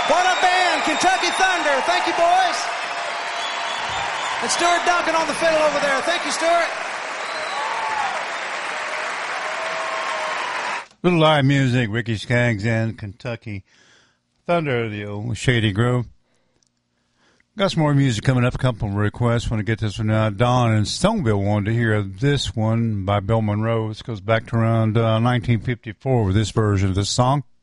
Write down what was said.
What a band, Kentucky Thunder. Thank you, boys. And Stuart Duncan on the fiddle over there. Thank you, Stuart. Little live music, Ricky Skaggs and Kentucky Thunder, the old Shady Grove. Got some more music coming up, a couple of requests. Want to get this one out. Don in Stoneville wanted to hear this one by Bill Monroe. This goes back to around 1954 with this version of this song.